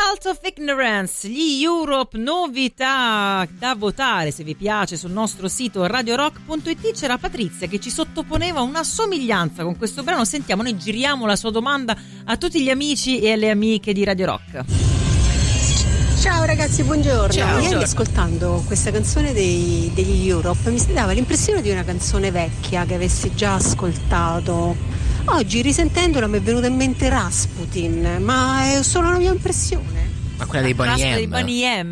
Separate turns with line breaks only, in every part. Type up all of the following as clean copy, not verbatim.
Cult of Ignorance, gli Europe, novità da votare se vi piace sul nostro sito radiorock.it. C'era Patrizia che ci sottoponeva una somiglianza con questo brano. Sentiamo, noi giriamo la sua domanda a tutti gli amici e alle amiche di Radio Rock.
Ciao ragazzi, buongiorno.
Ciao.
Ieri ascoltando questa canzone degli Europe mi dava l'impressione di una canzone vecchia che avessi già ascoltato. Oggi risentendola mi è venuta in mente Rasputin, ma è solo una mia impressione.
Ma quella dei Boney M.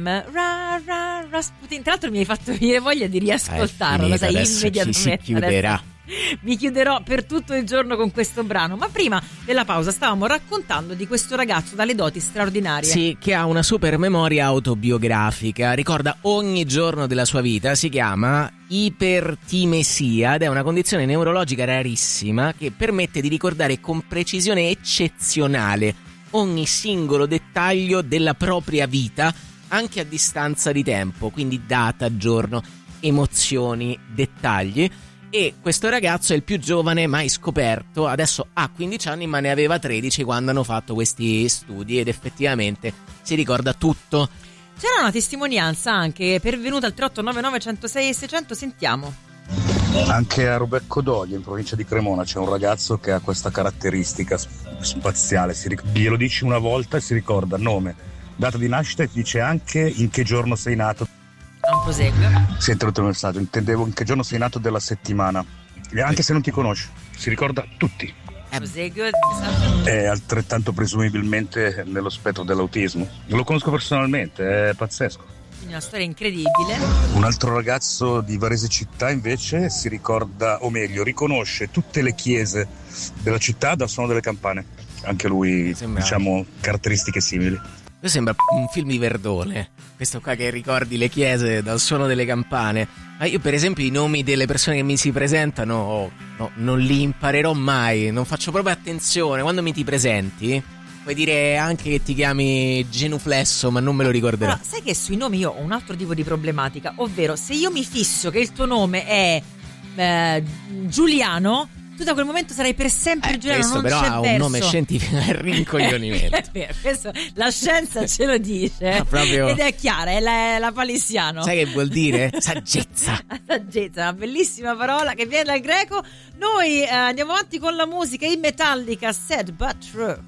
Rasputin. Tra l'altro mi hai fatto venire voglia di riascoltarlo, lo sai, immediatamente.
Si chiuderà.
Adesso mi chiuderò per tutto il giorno con questo brano. Ma prima della pausa stavamo raccontando di questo ragazzo dalle doti straordinarie.
Sì, che ha una super memoria autobiografica, ricorda ogni giorno della sua vita. Si chiama ipertimesia ed è una condizione neurologica rarissima che permette di ricordare con precisione eccezionale ogni singolo dettaglio della propria vita, anche a distanza di tempo, quindi data, giorno, emozioni, dettagli. E questo ragazzo è il più giovane mai scoperto, adesso ha 15 anni ma ne aveva 13 quando hanno fatto questi studi ed effettivamente si ricorda tutto.
C'era una testimonianza anche pervenuta al 3899 106 e 600, sentiamo.
Anche a Rubecco d'Olio, in provincia di Cremona, c'è un ragazzo che ha questa caratteristica spaziale. Glielo dici una volta e si ricorda nome, data di nascita e ti dice anche in che giorno sei nato.
Non prosegue.
Senti l'ultimo messaggio, intendevo in che giorno sei nato della settimana. E anche se non ti conosce, si ricorda tutti.
Prosegue.
È altrettanto presumibilmente nello spettro dell'autismo. Lo conosco personalmente, è pazzesco.
Quindi una storia incredibile.
Un altro ragazzo di Varese città invece si ricorda, o meglio, riconosce tutte le chiese della città dal suono delle campane. Anche lui, diciamo, caratteristiche simili.
Questo sembra un film di Verdone, questo qua che ricordi le chiese dal suono delle campane. Ma io per esempio i nomi delle persone che mi si presentano non li imparerò mai, non faccio proprio attenzione. Quando mi ti presenti puoi dire anche che ti chiami Genuflesso, ma non me lo ricorderò.
Allora, sai che sui nomi io ho un altro tipo di problematica, ovvero se io mi fisso che il tuo nome è Giuliano, tu da quel momento sarai per sempre Giuliano.
Questo
non
però
c'è
ha
verso.
un nome scientifico, è rincoglionimento.
È vero, questo, la scienza ce lo dice
proprio...
ed è chiara, è la palissiano.
Sai che vuol dire? Saggezza.
Saggezza, una bellissima parola che viene dal greco. Noi andiamo avanti con la musica in Metallica, Sad But True.